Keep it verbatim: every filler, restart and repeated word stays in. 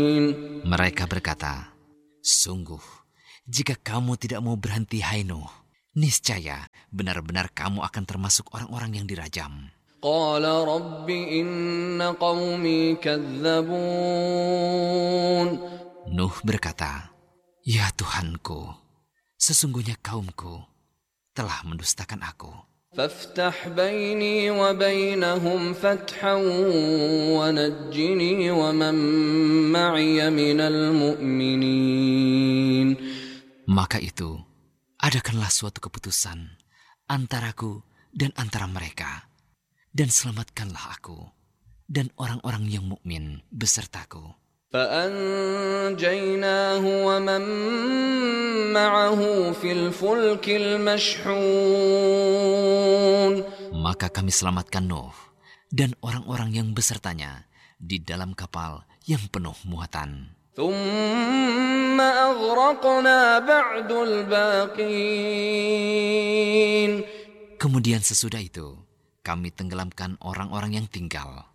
Mereka berkata, sungguh, jika kamu tidak mau berhenti, hai Nuh, niscaya benar-benar kamu akan termasuk orang-orang yang dirajam. Qala rabbi inna qawmi kadzabun. Nuh berkata, ya Tuhanku, sesungguhnya kaumku telah mendustakan aku. فافتح بيني وبينهم فتحا ونجني ومن معي من المؤمنين. Maka itu, adakanlah suatu keputusan antaraku dan antara mereka, dan selamatkanlah aku dan orang-orang yang mukmin besertaku. فأنجيناه ومن معه في الفلك المشحون. Maka kami selamatkan Nuh dan orang-orang yang besertanya di dalam kapal yang penuh muatan. ثم أغرقنا بعد الباقين. Kemudian sesudah itu, kami tenggelamkan orang-orang yang tinggal.